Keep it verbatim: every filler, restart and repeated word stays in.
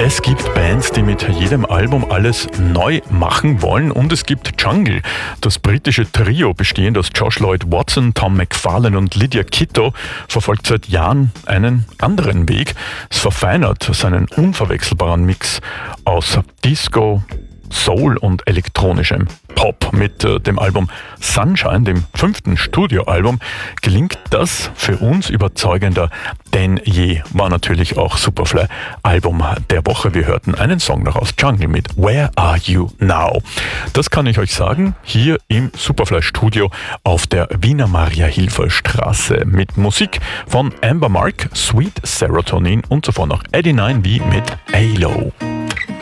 Es gibt Bands, die mit jedem Album alles neu machen wollen, und es gibt Jungle. Das britische Trio, bestehend aus Josh Lloyd Watson, Tom McFarlane und Lydia Kitto, verfolgt seit Jahren einen anderen Weg. Es verfeinert seinen unverwechselbaren Mix aus Disco, Soul und elektronischem Pop. Mit äh, dem Album Sunshine, dem fünften Studioalbum, gelingt das für uns überzeugender denn je. War natürlich auch Superfly Album der Woche. Wir hörten einen Song noch aus Jungle mit Where Are You Now? Das kann ich euch sagen, hier im Superfly Studio auf der Wiener Maria-Hilfer-Straße mit Musik von Amber Mark, Sweet Serotonin und zuvor noch Eddie nine V mit A-Lo.